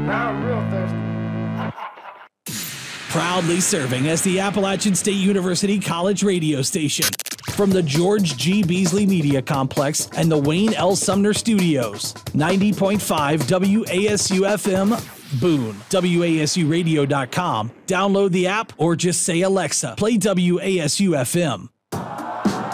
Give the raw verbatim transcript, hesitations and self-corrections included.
Now I'm real thirsty. Proudly serving as the Appalachian State University College radio station. From the George G. Beasley Media Complex and the Wayne L. Sumner Studios. ninety point five W A S U F M, Boone. W A S U radio dot com. Download the app or just say, Alexa, play W A S U F M.